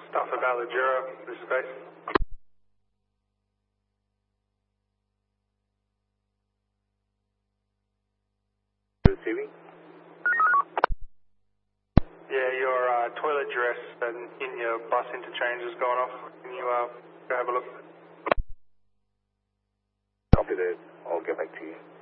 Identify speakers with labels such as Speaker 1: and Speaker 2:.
Speaker 1: Stuff about the juror, this is base.
Speaker 2: Receiving?
Speaker 1: Yeah, your toilet dress and in your bus interchange has gone off. Can you go have a look?
Speaker 2: Copy that. I'll get back to you.